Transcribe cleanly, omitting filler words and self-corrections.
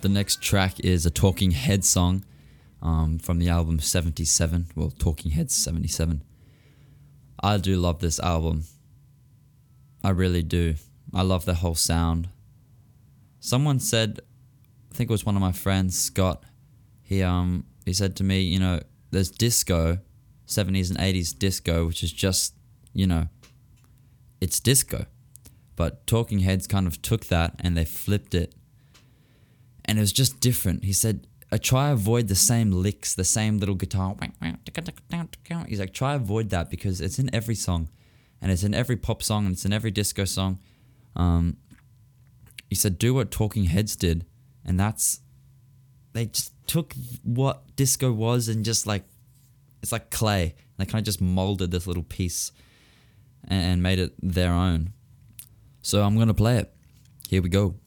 The next track is a Talking Heads song from the album 77. Well, Talking Heads 77. I do love this album. I really do. I love the whole sound. Someone said, I think it was one of my friends, Scott, he said to me, you know, there's disco, 70s and 80s disco, which is just, you know, it's disco. But Talking Heads kind of took that and they flipped it. And it was just different. He said, I try avoid the same licks, the same little guitar. He's like, try avoid that because it's in every song. And it's in every pop song and it's in every disco song. He said, do what Talking Heads did. And that's, they just took what disco was and just like, it's like clay. They kind of just molded this little piece and made it their own. So I'm going to play it. Here we go.